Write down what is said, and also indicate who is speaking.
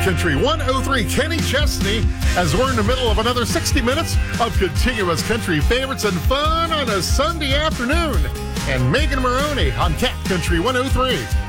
Speaker 1: Country 103, Kenny Chesney, as we're in the middle of another 60 minutes of continuous country favorites and fun on a Sunday afternoon. And Megan Maroney on Cat Country 103.